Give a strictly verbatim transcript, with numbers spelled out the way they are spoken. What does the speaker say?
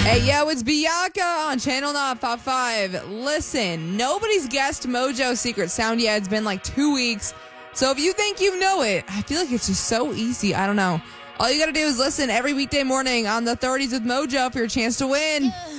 Hey, yo, it's Bianca on Channel nine five five. Listen, nobody's guessed Mojo's secret sound yet. It's been like two weeks. So if you think you know it, I feel like it's just so easy. I don't know. All you got to do is listen every weekday morning on the thirties with Mojo for your chance to win.